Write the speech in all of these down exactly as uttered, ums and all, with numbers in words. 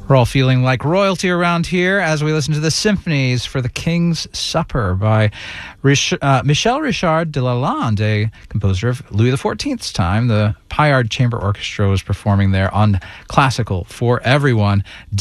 We're all feeling like royalty around here as we listen to the symphonies for the King's Supper by Rich, uh, Michel Richard de Lalande, a composer of Louis the fourteenth's time. The Payard Chamber Orchestra was performing there on Classical for Everyone,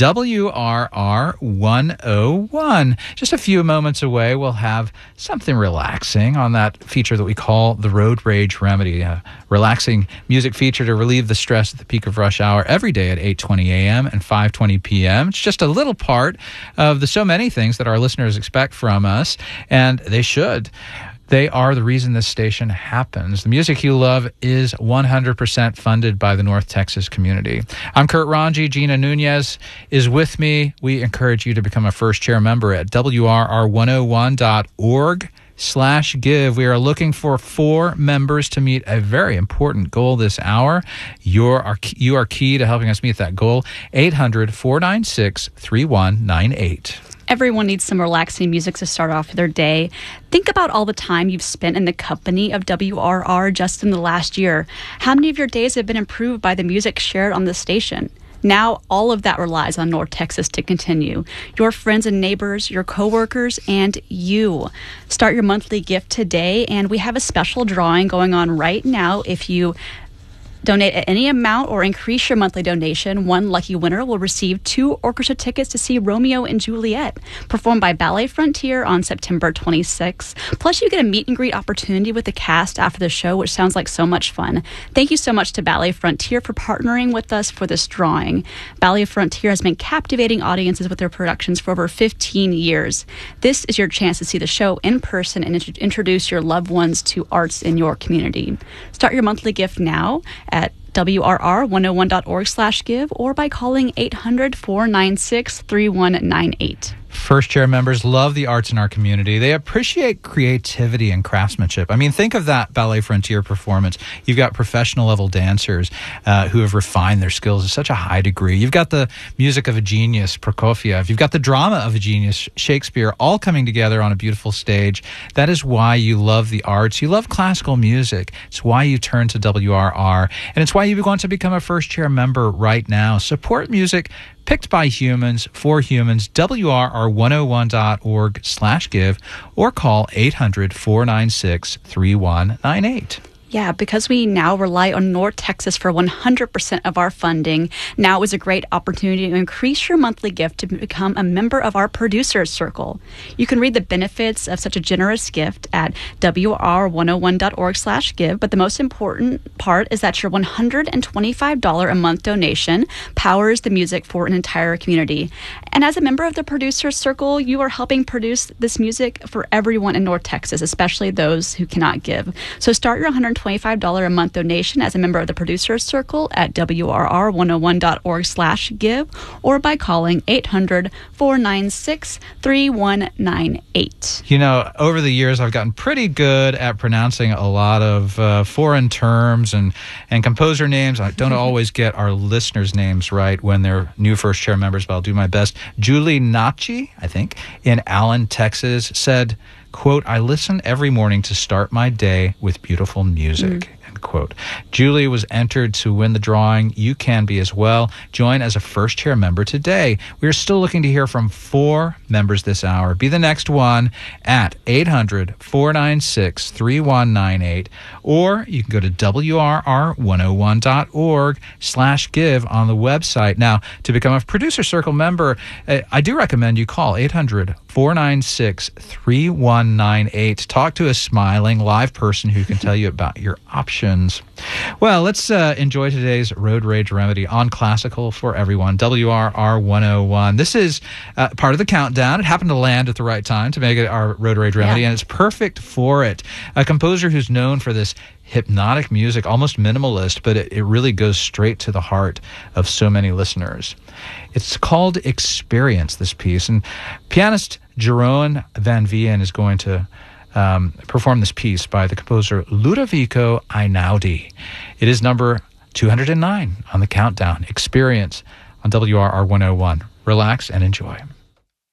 W R R one oh one. Just a few moments away, we'll have something relaxing on that feature that we call the Road Rage Remedy, a relaxing music feature to relieve the stress at the peak of rush hour every day at eight twenty a.m. and five twenty p.m. It's just a little part of the so many things that our listeners expect from us, and they should. They are the reason this station happens. The music you love is one hundred percent funded by the North Texas community. I'm Kurt Ranji. Gina Nunez is with me. We encourage you to become a first chair member at W R R one oh one dot org slash give. We are looking for four members to meet a very important goal this hour. You're our, you are key to helping us meet that goal. eight hundred, four nine six, three one nine eight. Everyone needs some relaxing music to start off their day. Think about all the time you've spent in the company of W R R just in the last year. How many of your days have been improved by the music shared on the station? Now, all of that relies on North Texas to continue. Your friends and neighbors, your coworkers, and you. Start your monthly gift today, and we have a special drawing going on right now. If you donate at any amount or increase your monthly donation, one lucky winner will receive two orchestra tickets to see Romeo and Juliet, performed by Ballet Frontier on September twenty-sixth. Plus, you get a meet and greet opportunity with the cast after the show, which sounds like so much fun. Thank you so much to Ballet Frontier for partnering with us for this drawing. Ballet Frontier has been captivating audiences with their productions for over fifteen years. This is your chance to see the show in person and int- introduce your loved ones to arts in your community. Start your monthly gift now at W R R one oh one dot org slash give or by calling eight hundred, four nine six, three one nine eight. First chair members love the arts in our community. They appreciate creativity and craftsmanship. I mean, think of that Ballet Frontier performance. You've got professional level dancers uh, who have refined their skills to such a high degree. You've got the music of a genius, Prokofiev. You've got the drama of a genius, Shakespeare, all coming together on a beautiful stage. That is why you love the arts. You love classical music. It's why you turn to W R R. And it's why you want to become a first chair member right now. Support music picked by humans, for humans, W R R one oh one dot org slash give, or call eight hundred, four nine six, three one nine eight. Yeah, because we now rely on North Texas for one hundred percent of our funding, now is a great opportunity to increase your monthly gift to become a member of our Producers Circle. You can read the benefits of such a generous gift at W R R one oh one dot org slash give, but the most important part is that your one hundred twenty-five dollars a month donation powers the music for an entire community. And as a member of the Producers Circle, you are helping produce this music for everyone in North Texas, especially those who cannot give. So start your one hundred twenty-five dollars a month donation as a member of the Producers Circle at W R R one oh one dot org slash give or by calling eight hundred, four nine six, three one nine eight. You know, over the years, I've gotten pretty good at pronouncing a lot of uh, foreign terms and, and composer names. I don't always get our listeners' names right when they're new first chair members, but I'll do my best. Julie Nachi, I think, in Allen, Texas, said, quote, "I listen every morning to start my day with beautiful music." Mm. End quote. Julie was entered to win the drawing. You can be as well. Join as a first chair member today. We are still looking to hear from four members this hour. Be the next one at eight hundred, four nine six, three one nine eight, or you can go to W R R one oh one dot org slash give on the website. Now, to become a Producer Circle member, I do recommend you call eight hundred, four nine six, three one nine eight. Talk to a smiling live person who can tell you about your options. Well, let's uh, enjoy today's Road Rage Remedy on Classical for Everyone, W R R one oh one. This is uh, part of the countdown. It happened to land at the right time to make it our Road Rage Remedy, yeah. And it's perfect for it. A composer who's known for this hypnotic music, almost minimalist, but it, it really goes straight to the heart of so many listeners. It's called Experience, this piece, and pianist Jeroen van Veen is going to um, perform this piece by the composer Ludovico Einaudi. It is number two hundred nine on the countdown. Experience on W R R one oh one. Relax and enjoy.